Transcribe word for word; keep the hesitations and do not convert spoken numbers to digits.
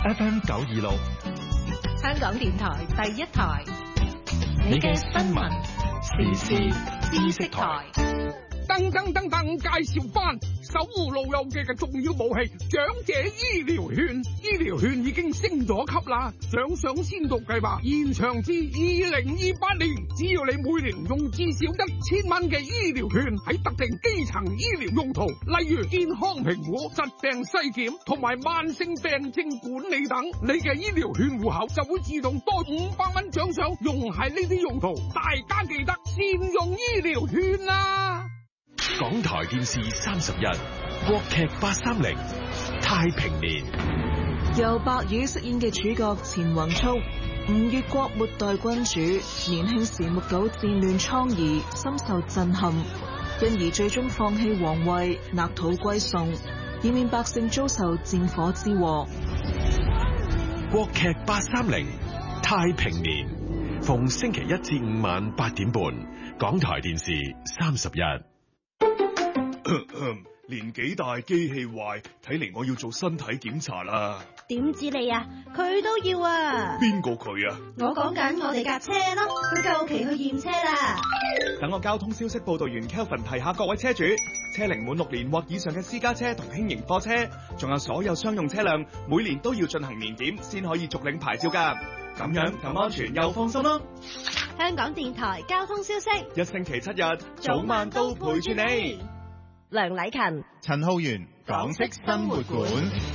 F M 九二六， 香港電台第一台， 你嘅新聞時事知識台。 噔噔噔噔，介紹翻守護老友記嘅重要武器——長者醫療券。醫療券已經升咗級啦，獎賞先導計劃延長至二零二八年。只要你每年用至少一千蚊嘅醫療券喺特定基層醫療用途，例如健康評估、疾病篩檢同埋慢性病症管理等，你嘅醫療券戶口就會自動多五百蚊獎賞，用喺呢啲用途。大家記得善用醫療券啦！ 港台電視三十一，國劇八三零太平年， 由白宇飾演嘅主角錢宏聰，吳越國末代君主，年輕時目睹戰亂瘡痍，深受震撼，因而最終放棄皇位，勒土歸宋，以免百姓遭受戰火之禍。 國劇八三零太平年，逢星期一至五晚八點半，港台電視三十一。 年紀大機器壞，睇嚟我要做身體檢查啦。 點知你啊？佢都要啊！ 邊個佢啊？ 我講緊我哋架車咯，佢夠期去驗車啦。 等我交通消息報道員 Kelvin 提下各位車主，車齡滿六年或以上嘅私家車同輕型貨車，仲有所有商用車輛，每年都要進行年檢先可以續領牌照㗎。咁樣咁安全又放心咯。 香港電台交通消息， 一星期七日早晚都陪住你。 梁禮勤、 陳浩源，港式生活館。